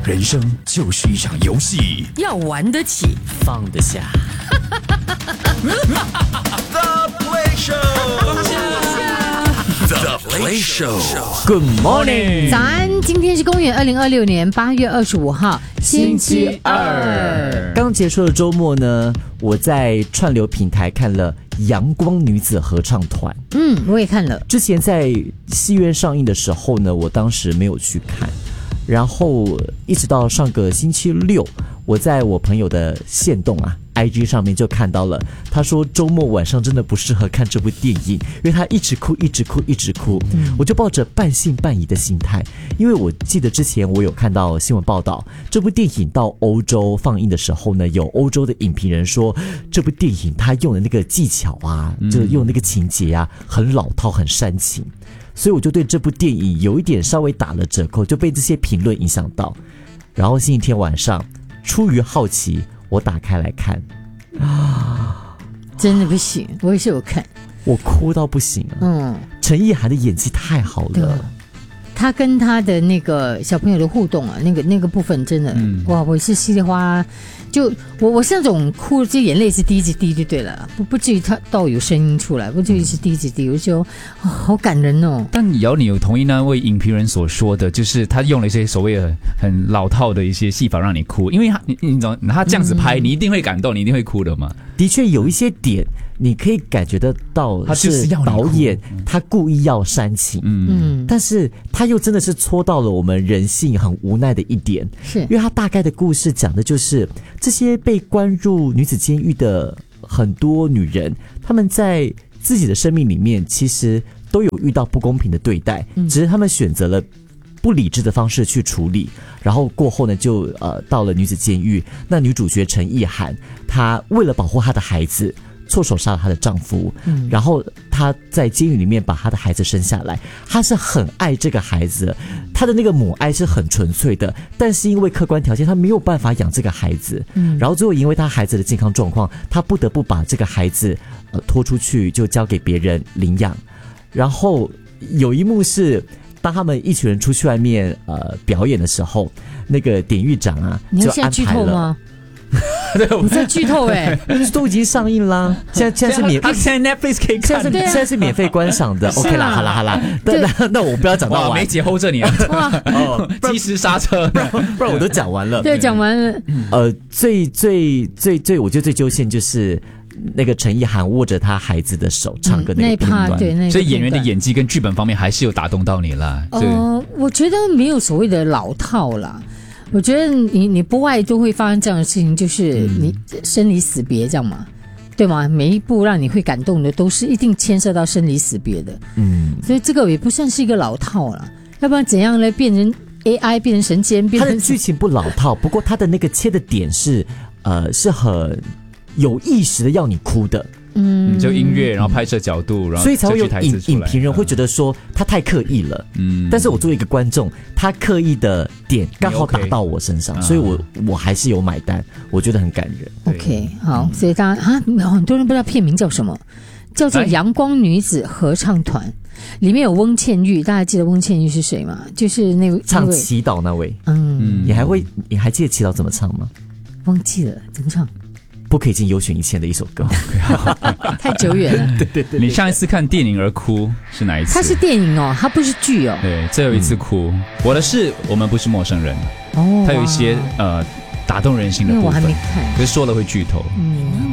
人生就是一场游戏， 要玩得起， 放得下。 The Play Show，The Play Show。Good morning， 早安，今天是公元2026年8月25号，星期二。 刚结束的周末呢，我在串流平台看了阳光女子合唱团。 我也看了。 之前在戏院上映的时候呢，我当时没有去看，然后一直到上个星期六，我在我朋友的限动IG 上面就看到了，他说周末晚上真的不适合看这部电影，因为他一直哭。我就抱着半信半疑的心态，因为我记得之前我有看到新闻报道，这部电影到欧洲放映的时候呢，有欧洲的影评人说这部电影他用的那个技巧就是用那个情节很老套很煽情，所以我就对这部电影有一点稍微打了折扣，就被这些评论影响到。然后星期天晚上出于好奇，我打开来看真的不行，我也是有看， 我哭到不行陈意涵的演技太好了， 他跟他的那个小朋友的互动那个部分真的哇，我是稀里哗啦，就我是那种哭，这眼泪是滴一直滴就对了，不至于他到有声音出来，不至于是滴一直滴，我就好感人哦。 但你有同意那位影评人所说的，就是他用了一些所谓的很老套的一些戏法让你哭，因为他这样子拍，你一定会感动，你一定会哭的嘛。 的确有一些点你可以感觉得到他就是要导演他故意要煽情，但是他又真的是戳到了我们人性很无奈的一点， 是因为他大概的故事讲的就是这些被关入女子监狱的很多女人，她们在自己的生命里面其实都有遇到不公平的对待，只是她们选择了不理智的方式去处理，然后过后呢就到了女子监狱。那女主角陈意涵，她为了保护她的孩子错手杀了她的丈夫，然后她在监狱里面把她的孩子生下来，她是很爱这个孩子，她的那个母爱是很纯粹的，但是因为客观条件她没有办法养这个孩子，然后最后因为她孩子的健康状况，她不得不把这个孩子拖出去就交给别人领养。然后有一幕是当他们一群人出去外面表演的时候，那个典狱长就安排了。你要现在剧透吗？ 你在剧透都已经上映啦，现在是免， 现在 Netflix 可以看， 现在是免费观赏的。OK 啦，好啦，那我不要讲到完， 梅姐 hold 着你及时刹车， 不然我都讲完了。 对，讲完了。 最我觉得最揪心就是那个陈意涵握着他孩子的手唱歌那个片段， 对， 所以演员的演技跟剧本方面还是有打动到你啦。 我觉得没有所谓的老套啦。我觉得你不外都会发生这样的事情，就是你生离死别这样嘛，对吗？每一部让你会感动的都是一定牵涉到生离死别的，所以这个也不算是一个老套啦。要不然怎样呢？变成 AI， 变成神仙， 它的剧情不老套，不过它的那个切的点是很有意识的要你哭的。 就音乐，然后拍摄角度，然后所以才会有影评人会觉得说他太刻意了。但是我作为一个观众，他刻意的点刚好打到我身上，所以我还是有买单，我觉得很感人。 OK， 好，所以大家很多人不知道片名叫什么，叫做《阳光女子合唱团》，里面有翁倩玉，大家记得翁倩玉是谁吗？就是那位唱祈祷那位。你还记得祈祷怎么唱吗？ 忘记了怎么唱。 不可以进优选1000的一首歌， 太久远了。 对， 你上一次看电影而哭是哪一次？ 它是电影它不是剧对，最后一次哭，我的是我们不是陌生人。它有一些打动人心的部分， 因为我还没看， 可是说了会剧透。